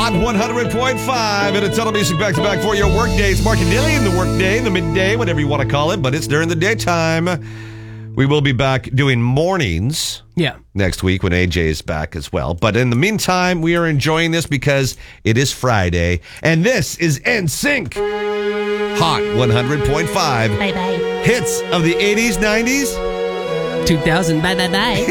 Hot 100.5 and a ton of music back-to-back for your work days. Mark and Dilly in the work day, the midday, whatever you want to call it, but it's during the daytime. We will be back doing mornings next week when AJ is back as well. But in the meantime, we are enjoying this because it is Friday, and this is NSYNC. Hot 100.5. Bye-bye. Hits of the 80s, 90s. 2000. Bye-bye-bye.